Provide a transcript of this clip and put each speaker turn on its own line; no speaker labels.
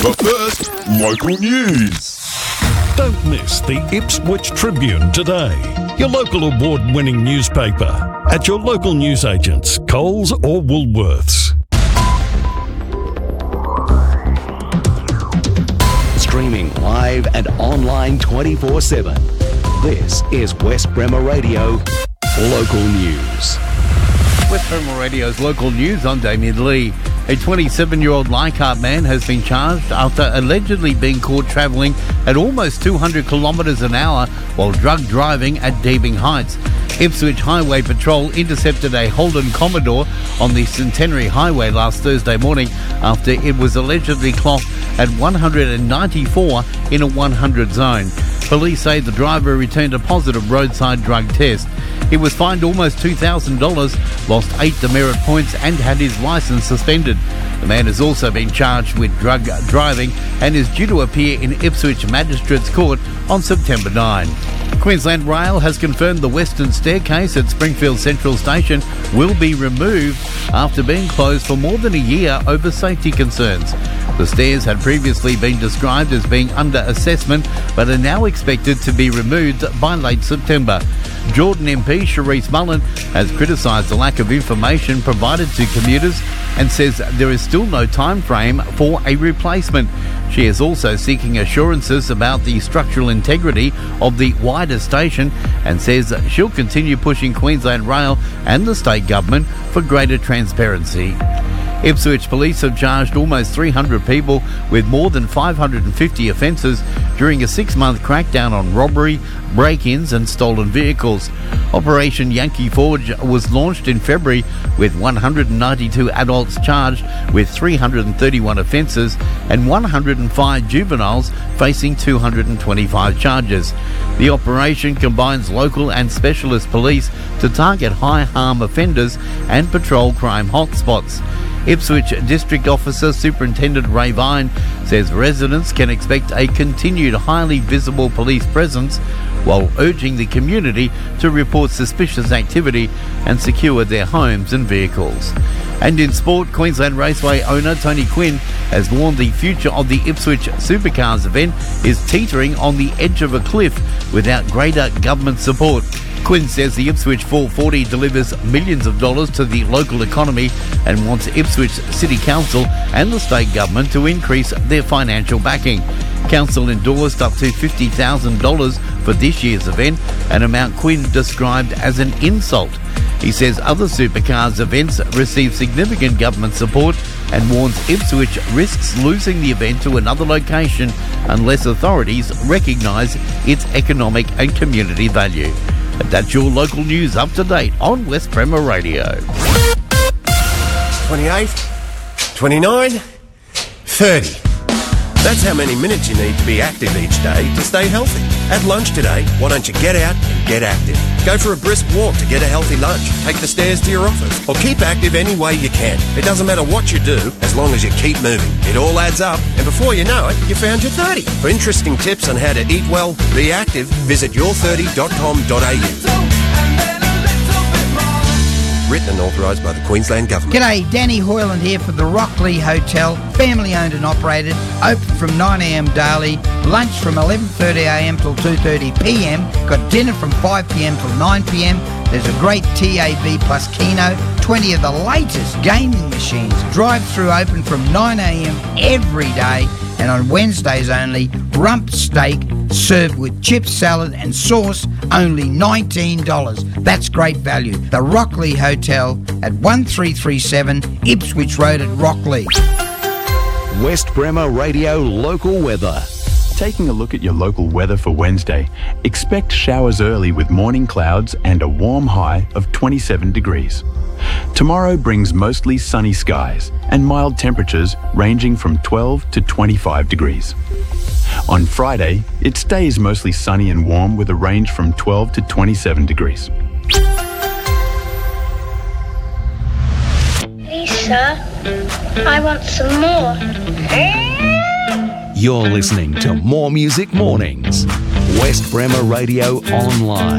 But first, local news.
Don't miss the Ipswich Tribune today, your local award-winning newspaper, at your local newsagents, Coles or Woolworths.
Streaming live and online 24/7. This is West Bremer Radio Local News.
West Bremer Radio's Local News, I'm Damien Lee. A 27-year-old Leichhardt man has been charged after allegedly being caught travelling at almost 200 kilometres an hour while drug driving at Deebing Heights. Ipswich Highway Patrol intercepted a Holden Commodore on the Centenary Highway last Thursday morning after it was allegedly clocked at 194 in a 100 zone. Police say the driver returned a positive roadside drug test. He was fined almost $2,000, lost 8 demerit points and had his licence suspended. The man has also been charged with drug driving and is due to appear in Ipswich Magistrates Court on September 9. Queensland Rail has confirmed the western staircase at Springfield Central Station will be removed after being closed for more than a year over safety concerns. The stairs had previously been described as being under assessment but are now expected to be removed by late September. Jordan MP Charisse Mullen has criticised the lack of information provided to commuters and says there is still no time frame for a replacement. She is also seeking assurances about the structural integrity of the wider station and says she'll continue pushing Queensland Rail and the state government for greater transparency. Ipswich Police have charged almost 300 people with more than 550 offences during a 6-month crackdown on robbery, break-ins and stolen vehicles. Operation Yankee Forge was launched in February with 192 adults charged with 331 offences and 105 juveniles facing 225 charges. The operation combines local and specialist police to target high-harm offenders and patrol crime hotspots. Ipswich District Officer Superintendent Ray Vine says residents can expect a continued highly visible police presence while urging the community to report suspicious activity and secure their homes and vehicles. And in sport, Queensland Raceway owner Tony Quinn has warned the future of the Ipswich Supercars event is teetering on the edge of a cliff without greater government support. Quinn says the Ipswich 440 delivers millions of dollars to the local economy and wants Ipswich City Council and the state government to increase their financial backing. Council endorsed up to $50,000 for this year's event, an amount Quinn described as an insult. He says other supercars events receive significant government support and warns Ipswich risks losing the event to another location unless authorities recognise its economic and community value. And that's your local news up to date on West Bremer Radio.
28, 29, 30. That's how many minutes you need to be active each day to stay healthy. At lunch today, why don't you get out and get active? Go for a brisk walk to get a healthy lunch. Take the stairs to your office. Or keep active any way you can. It doesn't matter what you do, as long as you keep moving. It all adds up, and before you know it, you found your 30. For interesting tips on how to eat well, be active, visit your30.com.au. Written and authorised by the Queensland Government.
G'day, Danny Hoyland here for the Rockley Hotel, family owned and operated, open from 9am daily, lunch from 11:30am till 2:30pm, got dinner from 5pm till 9pm. There's a great TAV plus Keno, 20 of the latest gaming machines, drive-through open from 9am every day, and on Wednesdays only, rump steak served with chips, salad and sauce, only $19. That's great value. The Rockley Hotel at 1337 Ipswich Road at Rockley.
West Bremer Radio Local Weather.
Taking a look at your local weather for Wednesday, expect showers early with morning clouds and a warm high of 27 degrees. Tomorrow brings mostly sunny skies and mild temperatures ranging from 12 to 25 degrees. On Friday, it stays mostly sunny and warm with a range from 12 to 27 degrees.
Lisa, I want some more.
You're listening to More Music Mornings. West Bremer Radio Online.